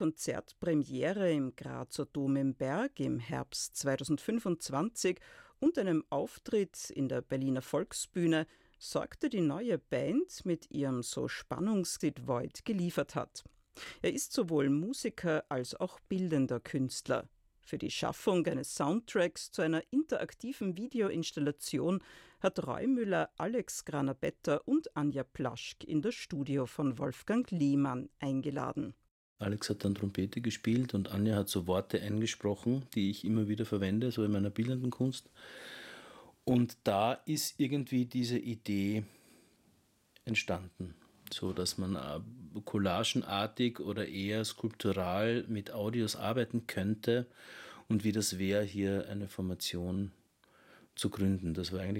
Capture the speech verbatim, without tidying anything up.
Konzertpremiere im Grazer Dom im Berg im Herbst zweitausendfünfundzwanzig und einem Auftritt in der Berliner Volksbühne sorgte die neue Band mit ihrem so Spannungslied Void geliefert hat. Er ist sowohl Musiker als auch bildender Künstler. Für die Schaffung eines Soundtracks zu einer interaktiven Videoinstallation hat Reumüller Alex Granabetter und Anja Plaschk in das Studio von Wolfgang Lehmann eingeladen. Alex hat dann Trompete gespielt und Anja hat so Worte eingesprochen, die ich immer wieder verwende, so in meiner bildenden Kunst. Und da ist irgendwie diese Idee entstanden, so dass man collagenartig oder eher skulptural mit Audios arbeiten könnte und wie das wäre, hier eine Formation zu gründen. Das war eigentlich